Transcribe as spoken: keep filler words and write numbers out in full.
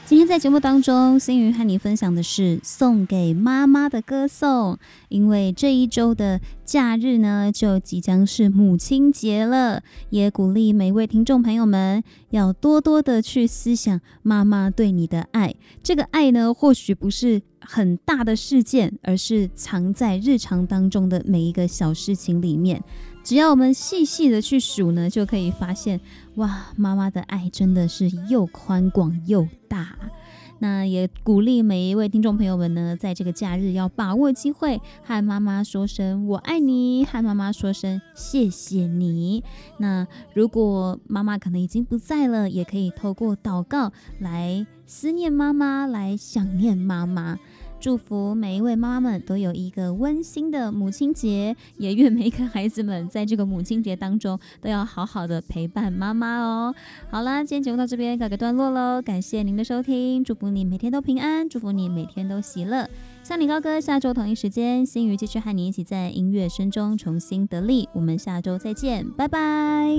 今天在节目当中，心瑜和你分享的是送给妈妈的歌颂。因为这一周的假日呢，就即将是母亲节了，也鼓励每一位听众朋友们要多多的去思想妈妈对你的爱。这个爱呢，或许不是很大的事件，而是藏在日常当中的每一个小事情里面。只要我们细细的去数呢，就可以发现，哇，妈妈的爱真的是又宽广又大。那也鼓励每一位听众朋友们呢，在这个假日要把握机会，和妈妈说声我爱你，和妈妈说声谢谢你。那如果妈妈可能已经不在了，也可以透过祷告来思念妈妈，来想念妈妈。祝福每一位妈妈们都有一个温馨的母亲节，也愿每一个孩子们在这个母亲节当中都要好好的陪伴妈妈哦。好啦，今天节目到这边告个段落咯，感谢您的收听，祝福你每天都平安，祝福你每天都喜乐。向你高歌，下周同一时间，心瑜继续和你一起在音乐声中重新得力。我们下周再见，拜拜。